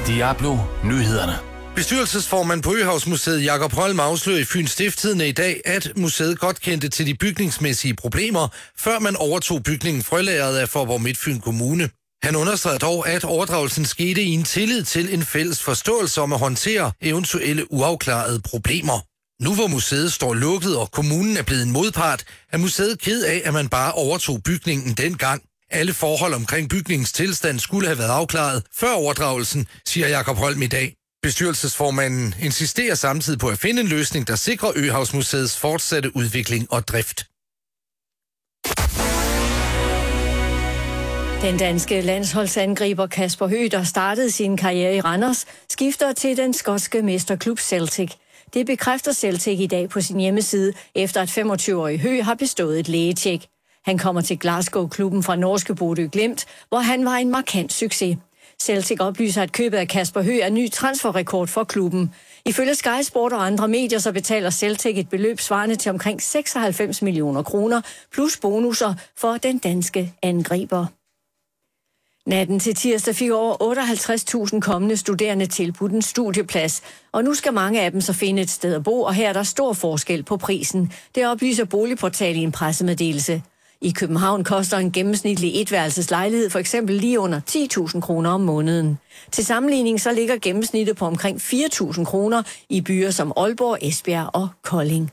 Diablo Nyhederne. Bestyrelsesformand på Øhavsmuseet Jakob Holm afslører i Fyns Stiftstidende i dag, at museet godt kendte til de bygningsmæssige problemer, før man overtog bygningen frølageret af Faaborg Midtfyn Kommune. Han understreger dog, at overdragelsen skete i en tillid til en fælles forståelse om at håndtere eventuelle uafklarede problemer. Nu hvor museet står lukket, og kommunen er blevet en modpart, er museet ked af, at man bare overtog bygningen dengang. Alle forhold omkring bygningens tilstand skulle have været afklaret før overdragelsen, siger Jakob Holm i dag. Bestyrelsesformanden insisterer samtidig på at finde en løsning, der sikrer Øhavsmuseets fortsatte udvikling og drift. Den danske landsholdsangriber Kasper Høgh, der startede sin karriere i Randers, skifter til den skotske mesterklub Celtic. Det bekræfter Celtic i dag på sin hjemmeside, efter at 25-årige Høgh har bestået et lægetjek. Han kommer til Glasgow-klubben fra norske Bodø Glimt, hvor han var en markant succes. Celtic oplyser, at købet af Kasper Høgh er ny transferrekord for klubben. Ifølge Sky Sport og andre medier, så betaler Celtic et beløb svarende til omkring 96 millioner kroner, plus bonusser for den danske angriber. Natten til tirsdag fik over 58.000 kommende studerende tilbudt en studieplads, og nu skal mange af dem så finde et sted at bo, og her er der stor forskel på prisen. Det oplyser Boligportal i en pressemeddelelse. I København koster en gennemsnitlig etværelseslejlighed for eksempel lige under 10.000 kroner om måneden. Til sammenligning så ligger gennemsnittet på omkring 4.000 kroner i byer som Aalborg, Esbjerg og Kolding.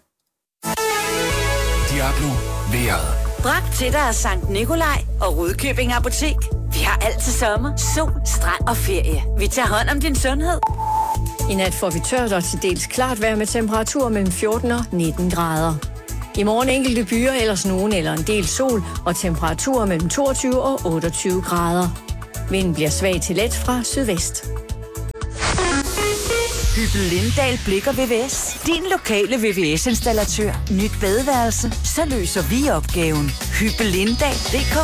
Diablo vejret. Bragt til dig af Sankt Nikolaj og Rudkøbing Apotek. Vi har alt til sommer, sol, strand og ferie. Vi tager hånd om din sundhed. I nat får vi tørt og til dels klart vejr med temperaturer mellem 14 og 19 grader. I morgen enkelte byer, ellers nogen eller en del sol og temperaturer mellem 22 og 28 grader. Vinden bliver svag til let fra sydvest. Hyppel Lindahl Blikker VVS. Din lokale VVS-installatør. Nyt badeværelse. Så løser vi opgaven. Hyppellindahl.dk.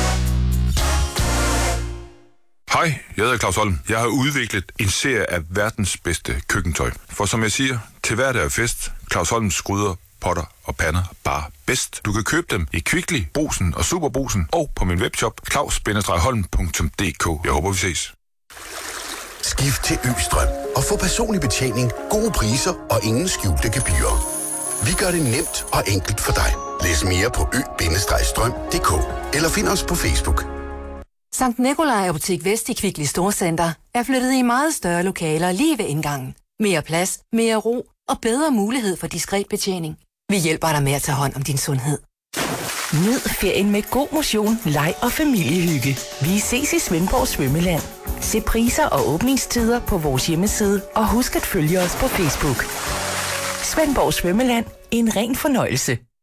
Hej, jeg hedder Claus Holm. Jeg har udviklet en serie af verdens bedste køkkentøj. For som jeg siger, til hverdag er fest. Claus Holms gryder, potter og pander bare bedst. Du kan købe dem i Kvickly, Brugsen og Superbrugsen og på min webshop claus-holm.dk. Jeg håber, vi ses. Skift til Østrøm og få personlig betjening, gode priser og ingen skjulte gebyrer. Vi gør det nemt og enkelt for dig. Læs mere på ø-strøm.dk eller find os på Facebook. Sankt Nikolaj Apotek Vest i Kvickly Storcenter er flyttet i meget større lokaler lige ved indgangen. Mere plads, mere ro og bedre mulighed for diskret betjening. Vi hjælper dig med at tage hånd om din sundhed. Nyd ferien med god motion, leg og familiehygge. Vi ses i Svendborg Svømmeland. Se priser og åbningstider på vores hjemmeside, og husk at følge os på Facebook. Svendborg Svømmeland. En ren fornøjelse.